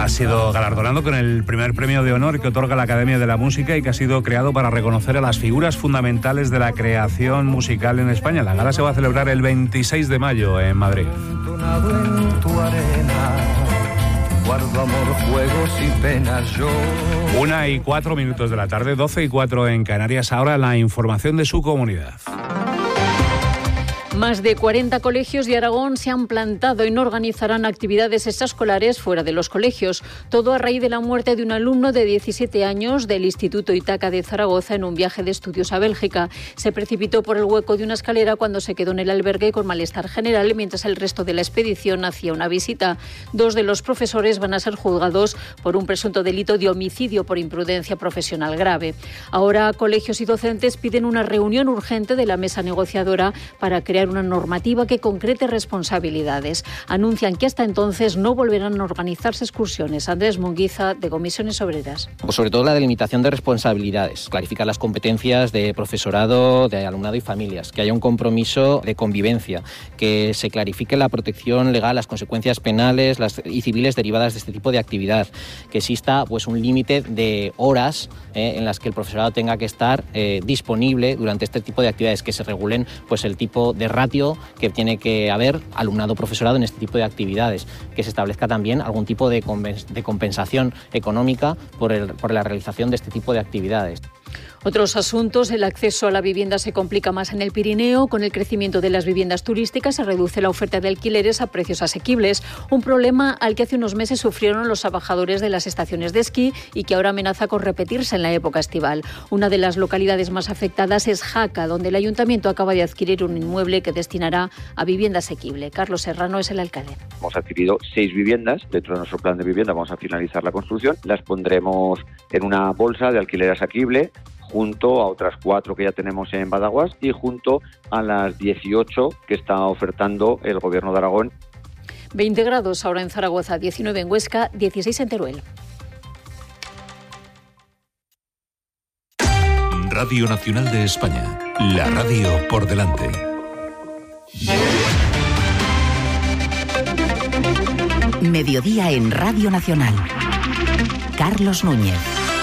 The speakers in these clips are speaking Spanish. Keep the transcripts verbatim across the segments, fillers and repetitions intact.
ha sido galardonado con el primer premio de honor que otorga la Academia de la Música y que ha sido creado para reconocer a las figuras fundamentales de la creación musical en España. La gala se va a celebrar el veintiséis de mayo en Madrid. Guardo amor, juegos y penas yo. Una y cuatro minutos de la tarde, doce y cuatro en Canarias. Ahora la información de su comunidad. Más de cuarenta colegios de Aragón se han plantado y no organizarán actividades extraescolares fuera de los colegios. Todo a raíz de la muerte de un alumno de diecisiete años del Instituto Itaca de Zaragoza en un viaje de estudios a Bélgica. Se precipitó por el hueco de una escalera cuando se quedó en el albergue con malestar general mientras el resto de la expedición hacía una visita. Dos de los profesores van a ser juzgados por un presunto delito de homicidio por imprudencia profesional grave. Ahora colegios y docentes piden una reunión urgente de la mesa negociadora para crear una normativa que concrete responsabilidades. Anuncian que hasta entonces no volverán a organizarse excursiones. Andrés Munguiza, de Comisiones Obreras. Pues sobre todo la delimitación de responsabilidades, clarificar las competencias de profesorado, de alumnado y familias, que haya un compromiso de convivencia, que se clarifique la protección legal, las consecuencias penales las, y civiles derivadas de este tipo de actividad, que exista pues un límite de horas eh, en las que el profesorado tenga que estar eh, disponible durante este tipo de actividades, que se regulen pues el tipo de ratio que tiene que haber alumnado-profesorado en este tipo de actividades, que se establezca también algún tipo de, de compensación económica por, el, por la realización de este tipo de actividades. Otros asuntos, el acceso a la vivienda se complica más en el Pirineo. Con el crecimiento de las viviendas turísticas se reduce la oferta de alquileres a precios asequibles, un problema al que hace unos meses sufrieron los trabajadores de las estaciones de esquí y que ahora amenaza con repetirse en la época estival. Una de las localidades más afectadas es Jaca, donde el ayuntamiento acaba de adquirir un inmueble que destinará a vivienda asequible. Carlos Serrano es el alcalde. Hemos adquirido seis viviendas. Dentro de nuestro plan de vivienda vamos a finalizar la construcción. Las pondremos en una bolsa de alquiler asequible, junto a otras cuatro que ya tenemos en Badajoz y junto a las dieciocho que está ofertando el Gobierno de Aragón. veinte grados ahora en Zaragoza, diecinueve en Huesca, dieciséis en Teruel. Radio Nacional de España, la radio por delante. Mediodía en Radio Nacional. Carlos Núñez.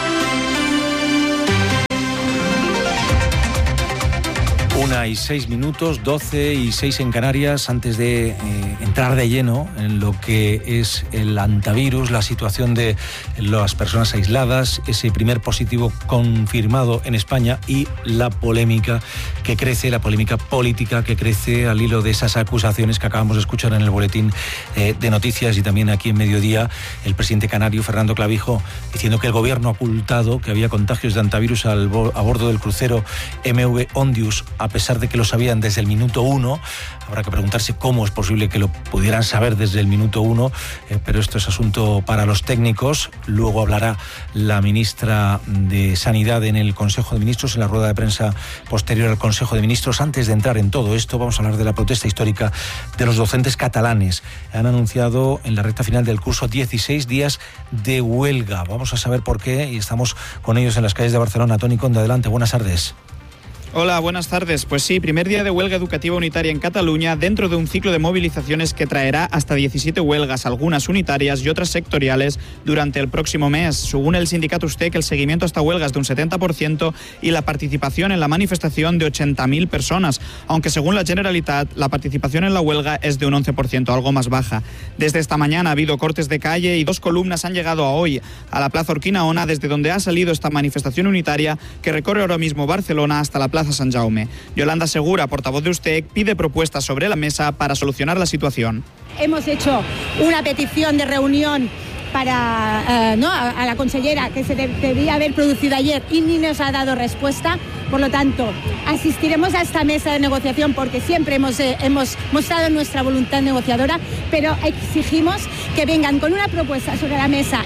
Una y seis minutos, doce y seis en Canarias. Antes de eh, entrar de lleno en lo que es el antivirus, la situación de las personas aisladas, ese primer positivo confirmado en España y la polémica que crece, la polémica política que crece al hilo de esas acusaciones que acabamos de escuchar en el boletín eh, de noticias y también aquí en Mediodía, el presidente canario Fernando Clavijo diciendo que el gobierno ha ocultado que había contagios de antivirus al bo- a bordo del crucero M V Ondius, a pesar de que lo sabían desde el minuto uno. Habrá que preguntarse cómo es posible que lo pudieran saber desde el minuto uno, eh, pero esto es asunto para los técnicos. Luego hablará la ministra de Sanidad en el Consejo de Ministros, en la rueda de prensa posterior al Consejo de Ministros. Antes de entrar en todo esto, vamos a hablar de la protesta histórica de los docentes catalanes. Han anunciado en la recta final del curso dieciséis días de huelga. Vamos a saber por qué y estamos con ellos en las calles de Barcelona. Toni Conde, adelante, buenas tardes. Hola, buenas tardes. Pues sí, primer día de huelga educativa unitaria en Cataluña dentro de un ciclo de movilizaciones que traerá hasta diecisiete huelgas, algunas unitarias y otras sectoriales, durante el próximo mes. Según el sindicato USTEC, el seguimiento a esta huelga es de un setenta por ciento y la participación en la manifestación de ochenta mil personas, aunque según la Generalitat, la participación en la huelga es de un once por ciento, algo más baja. Desde esta mañana ha habido cortes de calle y dos columnas han llegado a hoy a la Plaza Urquinaona, desde donde ha salido esta manifestación unitaria que recorre ahora mismo Barcelona hasta la Plaza San Jaume. Yolanda Segura, portavoz de USTEC, pide propuestas sobre la mesa para solucionar la situación. Hemos hecho una petición de reunión para, eh, ¿no? a, a la consellera que se de, debía haber producido ayer y ni nos ha dado respuesta. Por lo tanto, asistiremos a esta mesa de negociación porque siempre hemos, eh, hemos mostrado nuestra voluntad negociadora, pero exigimos que vengan con una propuesta sobre la mesa.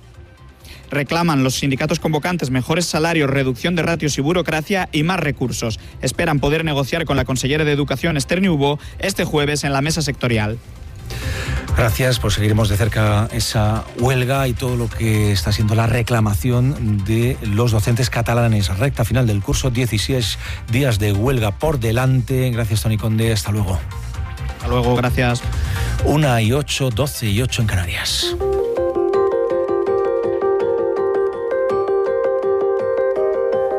Reclaman los sindicatos convocantes mejores salarios, reducción de ratios y burocracia y más recursos. Esperan poder negociar con la consellera de Educación, Esther Niubó, este jueves en la mesa sectorial. Gracias, pues seguiremos de cerca esa huelga y todo lo que está siendo la reclamación de los docentes catalanes. Recta final del curso, dieciséis días de huelga por delante. Gracias, Toni Conde, hasta luego. Hasta luego, gracias. Una y ocho, doce y ocho en Canarias.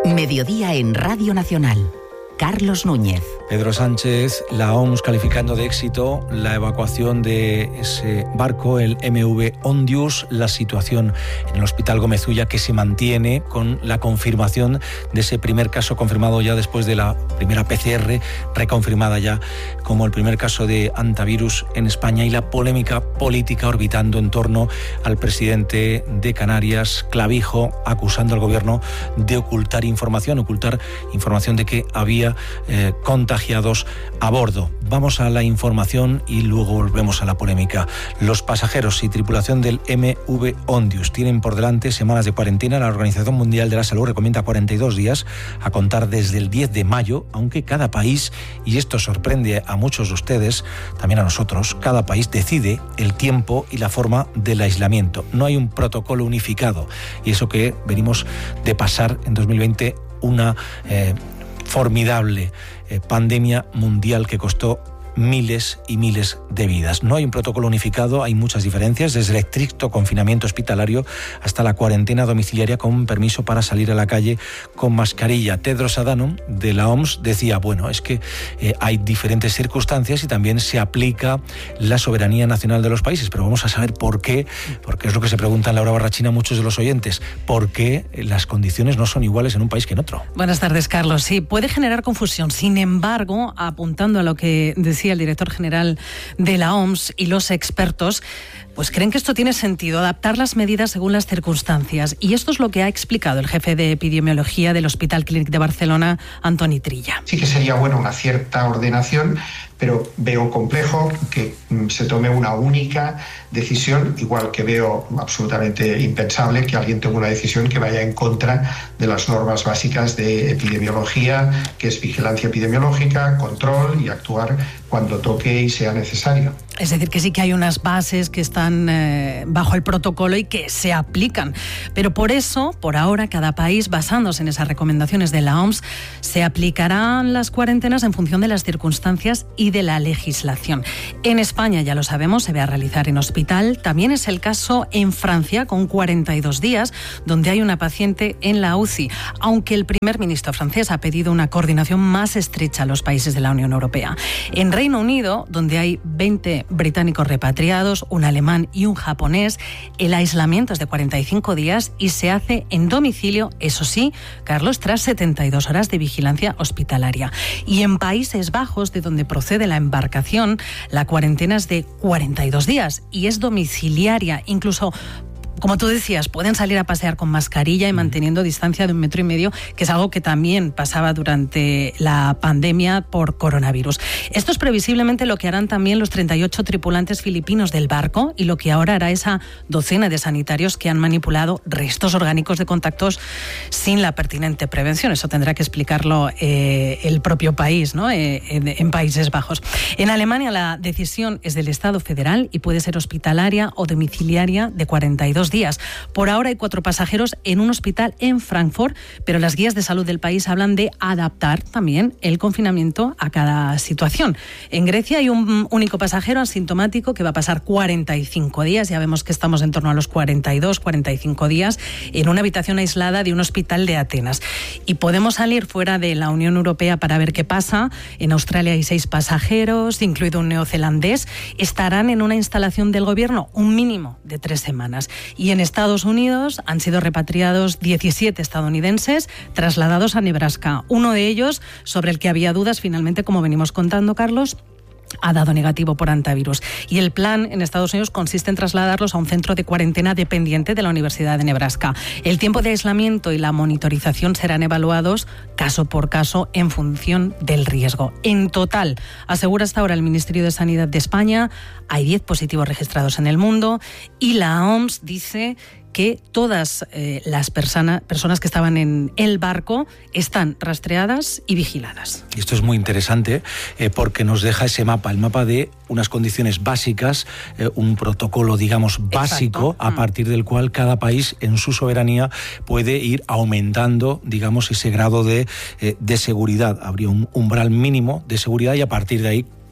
Mediodía en Radio Nacional. Carlos Núñez. Pedro Sánchez, la O M S calificando de éxito la evacuación de ese barco, el M V Ondius, la situación en el Hospital Gómez Ulla que se mantiene con la confirmación de ese primer caso confirmado ya después de la primera P C R, reconfirmada ya como el primer caso de hantavirus en España, y la polémica política orbitando en torno al presidente de Canarias, Clavijo, acusando al gobierno de ocultar información, ocultar información de que había Eh, contagiados a bordo. Vamos a la información y luego volvemos a la polémica. Los pasajeros y tripulación del M V Ondius tienen por delante semanas de cuarentena. La Organización Mundial de la Salud recomienda cuarenta y dos días a contar desde el diez de mayo, aunque cada país, y esto sorprende a muchos de ustedes, también a nosotros, cada país decide el tiempo y la forma del aislamiento. No hay un protocolo unificado, y eso que venimos de pasar en dos mil veinte una eh, formidable eh, pandemia mundial que costó miles y miles de vidas. No hay un protocolo unificado, hay muchas diferencias, desde el estricto confinamiento hospitalario hasta la cuarentena domiciliaria con permiso para salir a la calle con mascarilla. Tedros Adhanom, de la O M S, decía, bueno, es que eh, hay diferentes circunstancias y también se aplica la soberanía nacional de los países, pero vamos a saber por qué, porque es lo que se preguntan Laura Barrachina muchos de los oyentes, por qué las condiciones no son iguales en un país que en otro. Buenas tardes, Carlos. Sí, puede generar confusión. Sin embargo, apuntando a lo que decía el director general de la O M S y los expertos, pues creen que esto tiene sentido, adaptar las medidas según las circunstancias. Y esto es lo que ha explicado el jefe de epidemiología del Hospital Clínic de Barcelona, Antoni Trilla. Sí que sería bueno una cierta ordenación, pero veo complejo que se tome una única decisión, igual que veo absolutamente impensable que alguien tome una decisión que vaya en contra de las normas básicas de epidemiología, que es vigilancia epidemiológica, control y actuar cuando toque y sea necesario. Es decir, que sí que hay unas bases que están eh, bajo el protocolo y que se aplican. Pero por eso, por ahora, cada país, basándose en esas recomendaciones de la O M S, se aplicarán las cuarentenas en función de las circunstancias y de la legislación. En España, ya lo sabemos, se va a realizar en hospital. También es el caso en Francia, con cuarenta y dos días, donde hay una paciente en la U C I, aunque el primer ministro francés ha pedido una coordinación más estrecha a los países de la Unión Europea. En Reino Unido, donde hay veinte británicos repatriados, un alemán y un japonés, el aislamiento es de cuarenta y cinco días y se hace en domicilio, eso sí, Carlos, tras setenta y dos horas de vigilancia hospitalaria. Y en Países Bajos, de donde procede la embarcación, la cuarentena es de cuarenta y dos días y es domiciliaria, incluso, como tú decías, pueden salir a pasear con mascarilla y manteniendo distancia de un metro y medio, que es algo que también pasaba durante la pandemia por coronavirus. Esto es previsiblemente lo que harán también los treinta y ocho tripulantes filipinos del barco y lo que ahora hará esa docena de sanitarios que han manipulado restos orgánicos de contactos sin la pertinente prevención. Eso tendrá que explicarlo eh, el propio país, ¿no? Eh, en, en Países Bajos. En Alemania la decisión es del Estado federal y puede ser hospitalaria o domiciliaria de cuarenta y dos días. Por ahora hay cuatro pasajeros en un hospital en Frankfurt, pero las guías de salud del país hablan de adaptar también el confinamiento a cada situación. En Grecia hay un único pasajero asintomático que va a pasar cuarenta y cinco días, ya vemos que estamos en torno a los cuarenta y dos, cuarenta y cinco días, en una habitación aislada de un hospital de Atenas. Y podemos salir fuera de la Unión Europea para ver qué pasa. En Australia hay seis pasajeros, incluido un neozelandés. Estarán en una instalación del gobierno un mínimo de tres semanas. Y en Estados Unidos han sido repatriados diecisiete estadounidenses trasladados a Nebraska. Uno de ellos, sobre el que había dudas, finalmente, como venimos contando, Carlos, ha dado negativo por hantavirus. Y el plan en Estados Unidos consiste en trasladarlos a un centro de cuarentena dependiente de la Universidad de Nebraska. El tiempo de aislamiento y la monitorización serán evaluados caso por caso en función del riesgo. En total, asegura hasta ahora el Ministerio de Sanidad de España, hay diez positivos registrados en el mundo y la O M S dice que todas eh, las persona, personas que estaban en el barco están rastreadas y vigiladas. Y esto es muy interesante eh, porque nos deja ese mapa, el mapa de unas condiciones básicas, eh, un protocolo, digamos, básico, exacto, a partir del cual cada país en su soberanía puede ir aumentando, digamos, ese grado de, eh, de seguridad. Habría un umbral mínimo de seguridad y a partir de ahí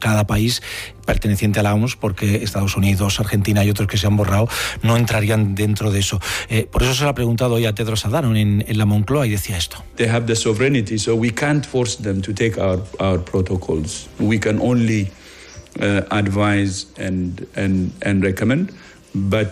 cada país perteneciente a la O M S, porque Estados Unidos, Argentina y otros que se han borrado no entrarían dentro de eso. Eh, por eso se lo ha preguntado hoy a Tedros Adhanom en, en la Moncloa y decía esto. They have the sovereignty, so we can't force them to take our, our protocols. We can only uh, advise and, and, and recommend, but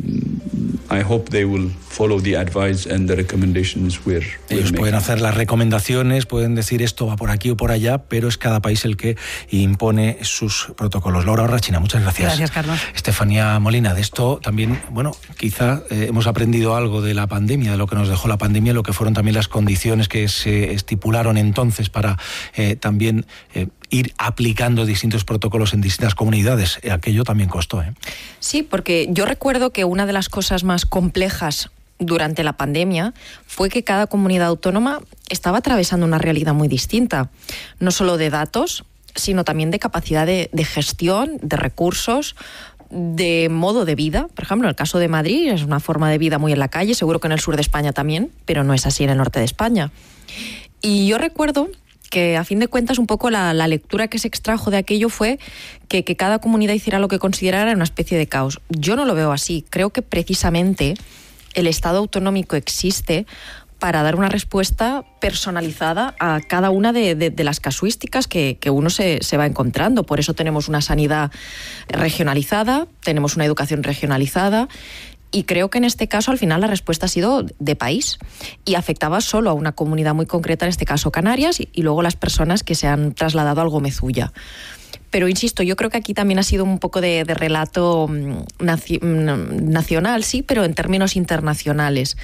I hope they will follow the advice and the recommendations we're, we're Ellos making. pueden hacer las recomendaciones, pueden decir esto va por aquí o por allá, pero es cada país el que impone sus protocolos. Laura Orrachina, muchas gracias. Gracias, Carlos. Estefanía Molina, de esto también, bueno, quizá eh, hemos aprendido algo de la pandemia, de lo que nos dejó la pandemia, lo que fueron también las condiciones que se estipularon entonces para eh, también eh, ir aplicando distintos protocolos en distintas comunidades. Aquello también costó, ¿eh? Sí, porque yo recuerdo que una de las cosas más complejas durante la pandemia fue que cada comunidad autónoma estaba atravesando una realidad muy distinta, no solo de datos, sino también de capacidad de, de gestión, de recursos, de modo de vida. Por ejemplo, en el caso de Madrid es una forma de vida muy en la calle, seguro que en el sur de España también, pero no es así en el norte de España. Y yo recuerdo que a fin de cuentas un poco la, la lectura que se extrajo de aquello fue que, que cada comunidad hiciera lo que considerara una especie de caos. Yo no lo veo así. Creo que precisamente el Estado autonómico existe para dar una respuesta personalizada a cada una de, de, de las casuísticas que, que uno se, se va encontrando. Por eso tenemos una sanidad regionalizada, tenemos una educación regionalizada. Y creo que en este caso, al final, la respuesta ha sido de país y afectaba solo a una comunidad muy concreta, en este caso Canarias, y, y luego las personas que se han trasladado al Gómez-Ulla. Pero, insisto, yo creo que aquí también ha sido un poco de, de relato naci- nacional, sí, pero en términos internacionales.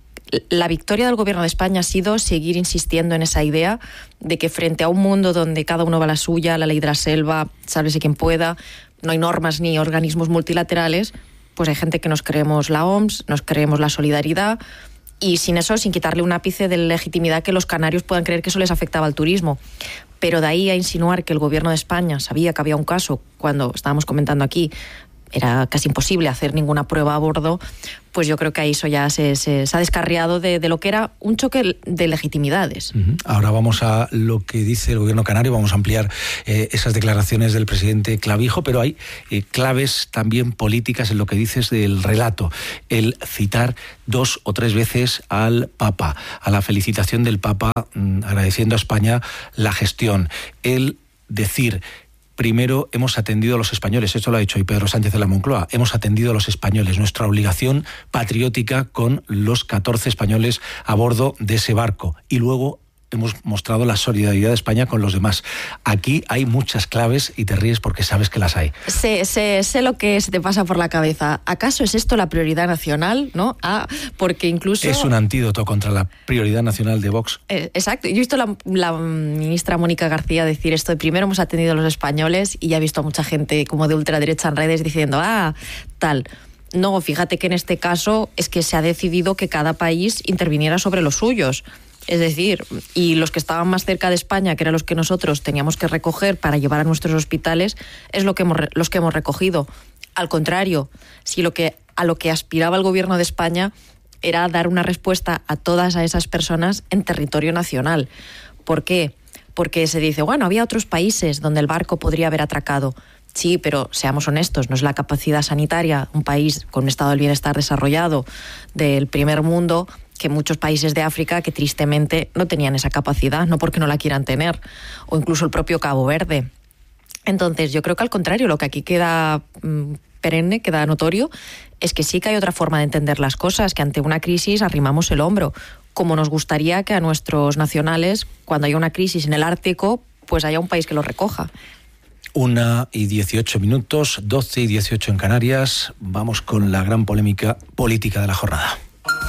La victoria del Gobierno de España ha sido seguir insistiendo en esa idea de que frente a un mundo donde cada uno va a la suya, la ley de la selva, sálvese quien pueda, no hay normas ni organismos multilaterales, pues hay gente que nos creemos la O M S, nos creemos la solidaridad, y sin eso, sin quitarle un ápice de legitimidad que los canarios puedan creer que eso les afectaba al turismo. Pero de ahí a insinuar que el Gobierno de España sabía que había un caso, cuando estábamos comentando aquí, era casi imposible hacer ninguna prueba a bordo, pues yo creo que ahí eso ya se, se, se ha descarriado de, de lo que era un choque de legitimidades. Uh-huh. Ahora vamos a lo que dice el Gobierno canario, vamos a ampliar eh, esas declaraciones del presidente Clavijo, pero hay eh, claves también políticas en lo que dices del relato, el citar dos o tres veces al Papa, a la felicitación del Papa, mmm, agradeciendo a España la gestión, el decir: primero hemos atendido a los españoles, esto lo ha dicho hoy Pedro Sánchez de la Moncloa, hemos atendido a los españoles, nuestra obligación patriótica con los catorce españoles a bordo de ese barco. Y luego hemos mostrado la solidaridad de España con los demás. Aquí hay muchas claves y te ríes porque sabes que las hay. Sé, sé, sé lo que se te pasa por la cabeza. ¿Acaso es esto la prioridad nacional? ¿No? Ah, porque incluso... Es un antídoto contra la prioridad nacional de Vox. Eh, exacto. Yo he visto a la, la ministra Mónica García decir esto de primero hemos atendido a los españoles, y ya he visto a mucha gente como de ultraderecha en redes diciendo, ah, tal... No, fíjate que en este caso es que se ha decidido que cada país interviniera sobre los suyos. Es decir, y los que estaban más cerca de España, que eran los que nosotros teníamos que recoger para llevar a nuestros hospitales, es lo que hemos, los que hemos recogido. Al contrario, si lo que, a lo que aspiraba el Gobierno de España era dar una respuesta a todas a esas personas en territorio nacional. ¿Por qué? Porque se dice, bueno, había otros países donde el barco podría haber atracado. Sí, pero seamos honestos, no es la capacidad sanitaria, un país con un estado del bienestar desarrollado del primer mundo, que muchos países de África que tristemente no tenían esa capacidad, no porque no la quieran tener, o incluso el propio Cabo Verde. Entonces, yo creo que al contrario, lo que aquí queda mmm, perenne, queda notorio, es que sí que hay otra forma de entender las cosas, que ante una crisis arrimamos el hombro, como nos gustaría que a nuestros nacionales, cuando haya una crisis en el Ártico, pues haya un país que lo recoja. Una y dieciocho minutos, doce y dieciocho en Canarias. Vamos con la gran polémica política de la jornada.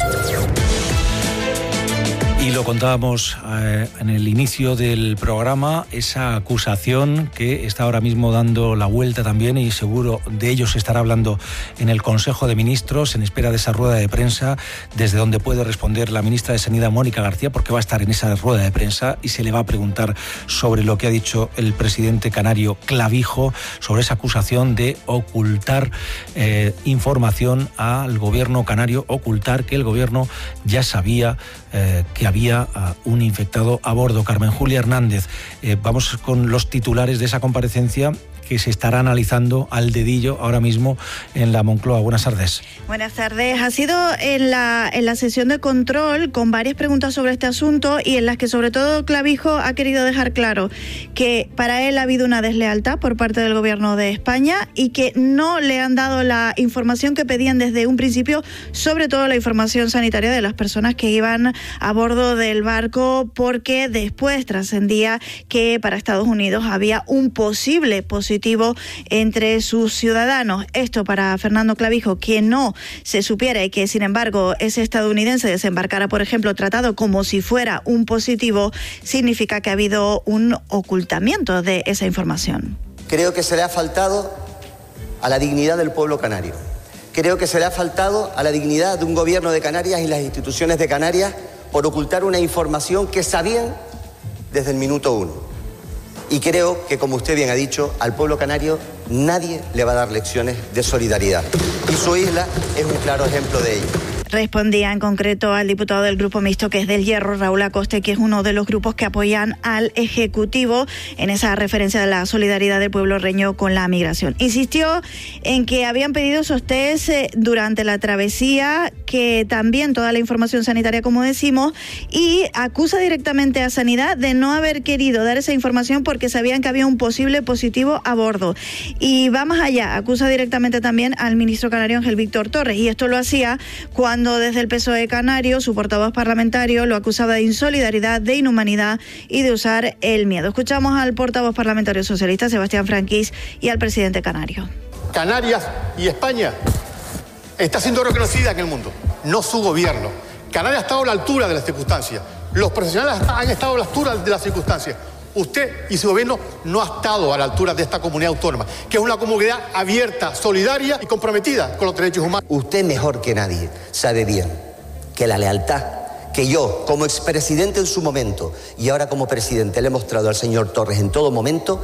Y lo contábamos eh, en el inicio del programa, esa acusación que está ahora mismo dando la vuelta también, y seguro de ello se estará hablando en el Consejo de Ministros, en espera de esa rueda de prensa, desde donde puede responder la ministra de Sanidad, Mónica García, porque va a estar en esa rueda de prensa y se le va a preguntar sobre lo que ha dicho el presidente canario Clavijo, sobre esa acusación de ocultar eh, información al gobierno canario, ocultar que el gobierno ya sabía eh, que había uh, un infectado a bordo. Carmen Julia Hernández, eh, vamos con los titulares de esa comparecencia que se estará analizando al dedillo ahora mismo en la Moncloa. Buenas tardes. Buenas tardes. Ha sido en la, en la sesión de control con varias preguntas sobre este asunto y en las que sobre todo Clavijo ha querido dejar claro que para él ha habido una deslealtad por parte del Gobierno de España y que no le han dado la información que pedían desde un principio, sobre todo la información sanitaria de las personas que iban a bordo del barco, porque después trascendía que para Estados Unidos había un posible positivo entre sus ciudadanos. Esto para Fernando Clavijo, que no se supiera y que sin embargo ese estadounidense desembarcara, por ejemplo, tratado como si fuera un positivo, significa que ha habido un ocultamiento de esa información. Creo que se le ha faltado a la dignidad del pueblo canario. Creo que se le ha faltado a la dignidad de un gobierno de Canarias y las instituciones de Canarias por ocultar una información que sabían desde el minuto uno. Y creo que, como usted bien ha dicho, al pueblo canario nadie le va a dar lecciones de solidaridad. Y su isla es un claro ejemplo de ello. Respondía en concreto al diputado del Grupo Mixto, que es del Hierro, Raúl Acosta, que es uno de los grupos que apoyan al Ejecutivo en esa referencia de la solidaridad del pueblo reño con la migración. Insistió en que habían pedido esos test durante la travesía, que también toda la información sanitaria, como decimos, y acusa directamente a Sanidad de no haber querido dar esa información porque sabían que había un posible positivo a bordo. Y va más allá, acusa directamente también al ministro canario Ángel Víctor Torres, y esto lo hacía cuando Cuando desde el P S O E canario, su portavoz parlamentario lo acusaba de insolidaridad, de inhumanidad y de usar el miedo. Escuchamos al portavoz parlamentario socialista, Sebastián Franquís, y al presidente canario. Canarias y España está siendo reconocida en el mundo, no su gobierno. Canarias ha estado a la altura de las circunstancias. Los profesionales han estado a la altura de las circunstancias. Usted y su gobierno no ha estado a la altura de esta comunidad autónoma, que es una comunidad abierta, solidaria y comprometida con los derechos humanos. Usted mejor que nadie sabe bien que la lealtad que yo, como expresidente en su momento y ahora como presidente, le he mostrado al señor Torres en todo momento,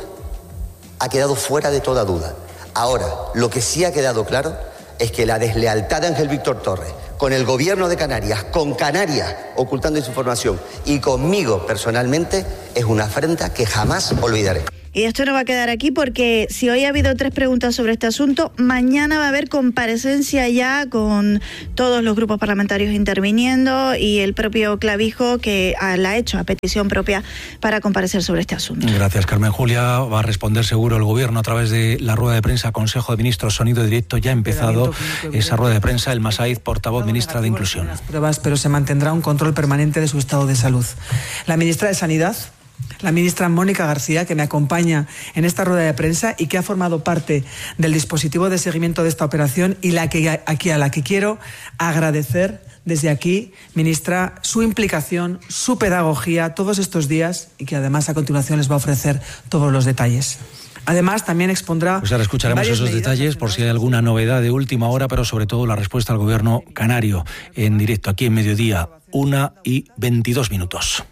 ha quedado fuera de toda duda. Ahora, lo que sí ha quedado claro es que la deslealtad de Ángel Víctor Torres con el gobierno de Canarias, con Canarias ocultando esa información y conmigo personalmente, es una afrenta que jamás olvidaré. Y esto no va a quedar aquí, porque si hoy ha habido tres preguntas sobre este asunto, mañana va a haber comparecencia ya con todos los grupos parlamentarios interviniendo y el propio Clavijo, que la ha hecho a petición propia para comparecer sobre este asunto. Gracias, Carmen Julia. Va a responder seguro el Gobierno a través de la rueda de prensa Consejo de Ministros. Sonido directo, ya ha empezado esa rueda de prensa. El Masaiz, portavoz ministra de Inclusión. Las pruebas, pero se mantendrá un control permanente de su estado de salud. La ministra de Sanidad, la ministra Mónica García, que me acompaña en esta rueda de prensa y que ha formado parte del dispositivo de seguimiento de esta operación, y la que, aquí a la que quiero agradecer desde aquí, ministra, su implicación, su pedagogía todos estos días, y que además a continuación les va a ofrecer todos los detalles. Además, también expondrá... Pues ahora escucharemos esos detalles por si hay alguna novedad de última hora, pero sobre todo la respuesta al Gobierno canario en directo aquí en Mediodía, una y veintidós minutos.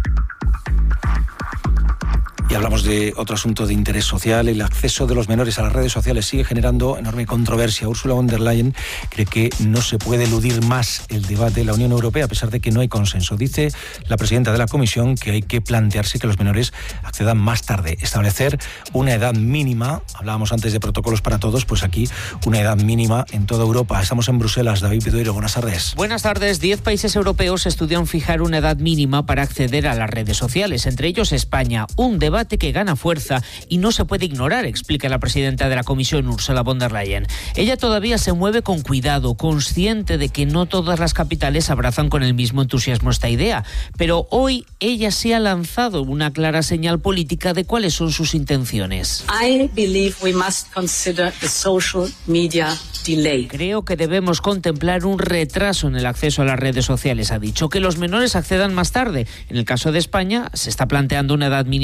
Y hablamos de otro asunto de interés social. El acceso de los menores a las redes sociales sigue generando enorme controversia. Ursula von der Leyen cree que no se puede eludir más el debate de la Unión Europea, a pesar de que no hay consenso. Dice la presidenta de la Comisión que hay que plantearse que los menores accedan más tarde. Establecer una edad mínima. Hablábamos antes de protocolos para todos, pues aquí una edad mínima en toda Europa. Estamos en Bruselas. David Pedoiro, buenas tardes. Buenas tardes. Diez países europeos estudian fijar una edad mínima para acceder a las redes sociales, entre ellos España. Un debate que gana fuerza y no se puede ignorar, explica la presidenta de la Comisión, Ursula von der Leyen. Ella todavía se mueve con cuidado, consciente de que no todas las capitales abrazan con el mismo entusiasmo esta idea, pero hoy ella sí ha lanzado una clara señal política de cuáles son sus intenciones. I believe we must consider the social media delay. Creo que debemos contemplar un retraso en el acceso a las redes sociales, ha dicho, que los menores accedan más tarde. En el caso de España se está planteando una edad mínima de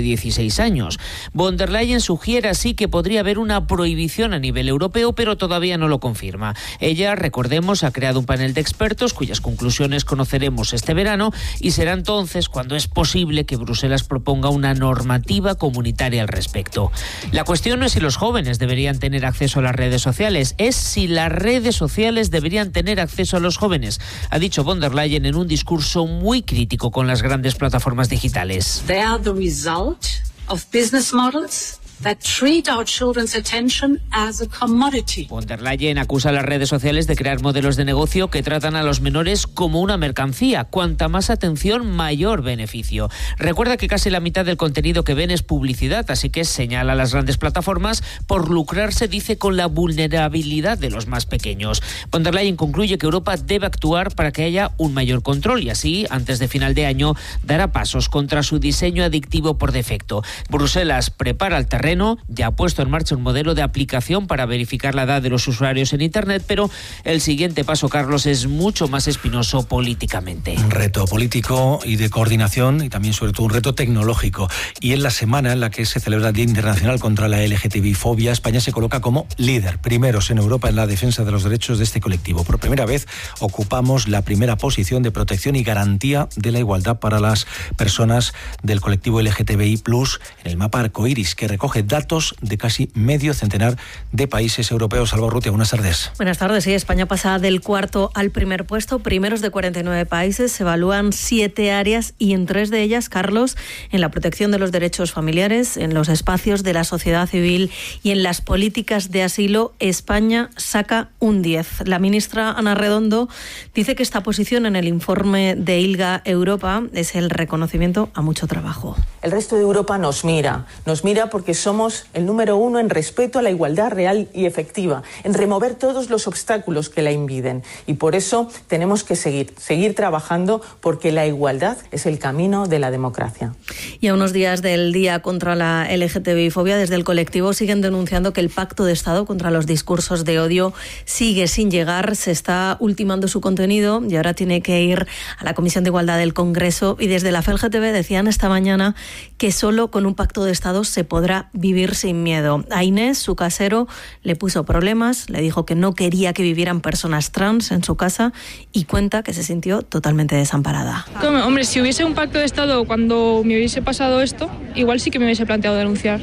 dieciséis años. Von der Leyen sugiere así que podría haber una prohibición a nivel europeo, pero todavía no lo confirma. Ella, recordemos, ha creado un panel de expertos cuyas conclusiones conoceremos este verano y será entonces cuando es posible que Bruselas proponga una normativa comunitaria al respecto. La cuestión no es si los jóvenes deberían tener acceso a las redes sociales, es si las redes sociales deberían tener acceso a los jóvenes, ha dicho von der Leyen en un discurso muy crítico con las grandes plataformas digitales. They are the result of business models that treat our children's attention as a commodity. Von der Leyen acusa a las redes sociales de crear modelos de negocio que tratan a los menores como una mercancía. Cuanta más atención, mayor beneficio. Recuerda que casi la mitad del contenido que ven es publicidad, así que señala a las grandes plataformas por lucrarse, dice, con la vulnerabilidad de los más pequeños. Von der Leyen concluye que Europa debe actuar para que haya un mayor control y así, antes de final de año, dará pasos contra su diseño adictivo por defecto. Bruselas prepara el terreno. Ya ha puesto en marcha un modelo de aplicación para verificar la edad de los usuarios en Internet, pero el siguiente paso, Carlos, es mucho más espinoso políticamente. Un reto político y de coordinación y también, sobre todo, un reto tecnológico. Y en la semana en la que se celebra el Día Internacional contra la L G T B I fobia, España se coloca como líder, primeros en Europa en la defensa de los derechos de este colectivo. Por primera vez ocupamos la primera posición de protección y garantía de la igualdad para las personas del colectivo L G T B I plus, en el mapa arcoíris, que recoge datos de casi medio centenar de países europeos. Alba Urrutia, buenas tardes. Buenas tardes. Sí, España pasa del cuarto al primer puesto. Primeros de cuarenta y nueve países. Se evalúan siete áreas y en tres de ellas, Carlos, en la protección de los derechos familiares, en los espacios de la sociedad civil y en las políticas de asilo, España saca un diez. La ministra Ana Redondo dice que esta posición en el informe de ILGA Europa es el reconocimiento a mucho trabajo. El resto de Europa nos mira, nos mira porque son Somos el número uno en respeto a la igualdad real y efectiva, en remover todos los obstáculos que la impiden. Y por eso tenemos que seguir, seguir trabajando porque la igualdad es el camino de la democracia. Y a unos días del Día contra la L G T B I fobia, desde el colectivo siguen denunciando que el Pacto de Estado contra los discursos de odio sigue sin llegar. Se está ultimando su contenido y ahora tiene que ir a la Comisión de Igualdad del Congreso. Y desde la F L G T B decían esta mañana que solo con un Pacto de Estado se podrá vivir sin miedo. A Inés, su casero, le puso problemas, le dijo que no quería que vivieran personas trans en su casa y cuenta que se sintió totalmente desamparada. Hombre, si hubiese un pacto de Estado cuando me hubiese pasado esto, igual sí que me hubiese planteado denunciar.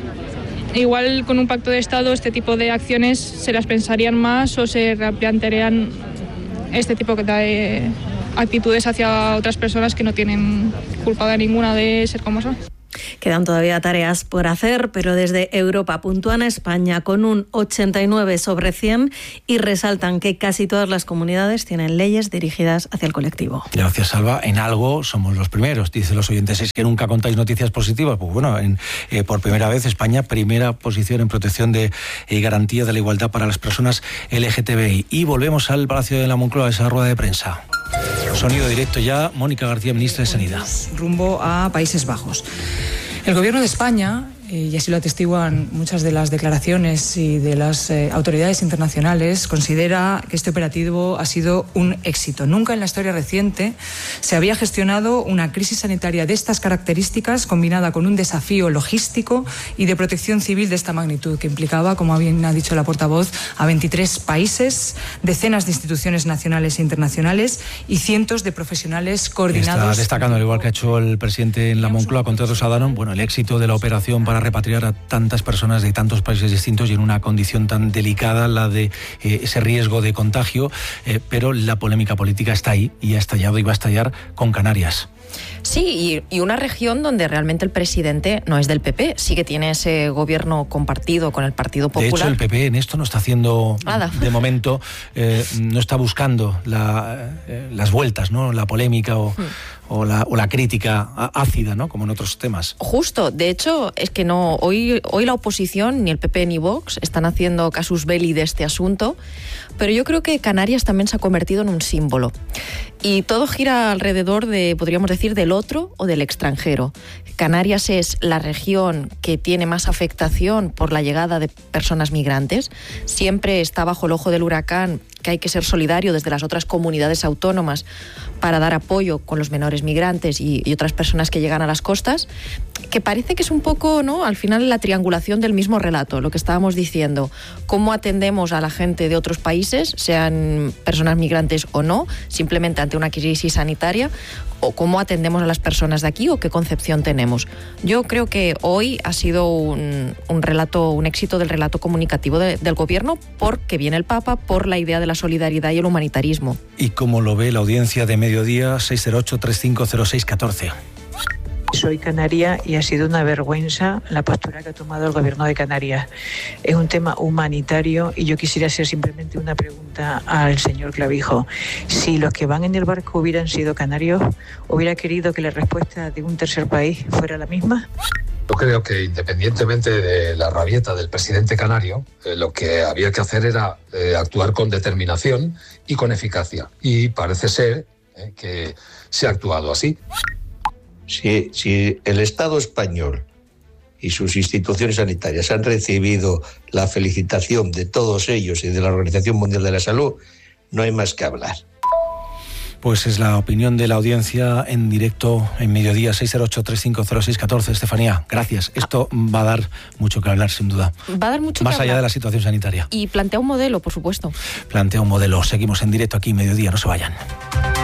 Igual con un pacto de Estado este tipo de acciones se las pensarían más o se replantearían este tipo de actitudes hacia otras personas que no tienen culpa de ninguna de ser como son. Quedan todavía tareas por hacer, pero desde Europa puntúan a España con un ochenta y nueve sobre cien y resaltan que casi todas las comunidades tienen leyes dirigidas hacia el colectivo. Gracias, Alba. En algo somos los primeros, dicen los oyentes. ¿Es que nunca contáis noticias positivas? Pues bueno, en, eh, por primera vez España, primera posición en protección de, y garantía de la igualdad para las personas L G T B I. Y volvemos al Palacio de la Moncloa, a esa rueda de prensa. Sonido directo ya, Mónica García, ministra de Sanidad. Rumbo a Países Bajos. El Gobierno de España, y así lo atestiguan muchas de las declaraciones y de las eh, autoridades internacionales, considera que este operativo ha sido un éxito. Nunca en la historia reciente se había gestionado una crisis sanitaria de estas características combinada con un desafío logístico y de protección civil de esta magnitud, que implicaba, como bien ha dicho la portavoz, a veintitrés países, decenas de instituciones nacionales e internacionales y cientos de profesionales coordinados. Está destacando, al igual que ha hecho el presidente en la Moncloa, contratos a Danone, bueno, el éxito de la operación para repatriar a tantas personas de tantos países distintos y en una condición tan delicada, la de eh, ese riesgo de contagio, eh, pero la polémica política está ahí y ha estallado y va a estallar con Canarias. Sí, y, y una región donde realmente el presidente no es del P P, sí que tiene ese gobierno compartido con el Partido Popular. De hecho, el P P en esto no está haciendo, Nada. de momento, eh, no está buscando la, eh, las vueltas, ¿no? La polémica o... Hmm. O la, o la crítica ácida, ¿no? Como en otros temas. Justo, de hecho, es que no hoy, hoy la oposición, ni el P P ni Vox, están haciendo casus belli de este asunto, pero yo creo que Canarias también se ha convertido en un símbolo. Y todo gira alrededor de, podríamos decir, del otro o del extranjero. Canarias es la región que tiene más afectación por la llegada de personas migrantes. Siempre está bajo el ojo del huracán, que hay que ser solidario desde las otras comunidades autónomas para dar apoyo con los menores migrantes y, y otras personas que llegan a las costas, que parece que es un poco, ¿no?, al final la triangulación del mismo relato, lo que estábamos diciendo, cómo atendemos a la gente de otros países, sean personas migrantes o no, simplemente ante una crisis sanitaria, o cómo atendemos a las personas de aquí o qué concepción tenemos. Yo creo que hoy ha sido un, un relato, un éxito del relato comunicativo de, del gobierno, porque viene el Papa, por la idea de la solidaridad y el humanitarismo. ¿Y cómo lo ve la audiencia de mediodía? seis cero ocho, tres cinco cero seis, uno cuatro. Soy canaria y ha sido una vergüenza la postura que ha tomado el gobierno de Canarias. Es un tema humanitario y yo quisiera hacer simplemente una pregunta al señor Clavijo. Si los que van en el barco hubieran sido canarios, ¿hubiera querido que la respuesta de un tercer país fuera la misma? Yo creo que independientemente de la rabieta del presidente canario, eh, lo que había que hacer era eh, actuar con determinación y con eficacia. Y parece ser eh, que se ha actuado así. Si, si el Estado español y sus instituciones sanitarias han recibido la felicitación de todos ellos y de la Organización Mundial de la Salud, no hay más que hablar. Pues es la opinión de la audiencia en directo en mediodía, seis cero ocho, tres cinco cero seis, uno cuatro. Estefanía, gracias. Esto va a dar mucho que hablar, sin duda. Va a dar mucho Más que allá hablar. de la situación sanitaria. Y plantea un modelo, por supuesto. Plantea un modelo. Seguimos en directo aquí en mediodía, no se vayan.